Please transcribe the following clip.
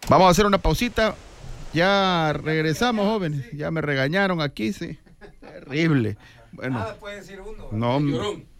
Vamos a hacer una pausita. Ya regresamos, jóvenes. Ya me regañaron aquí, sí. Terrible. Bueno. Nada puede decir uno. No, Llorón.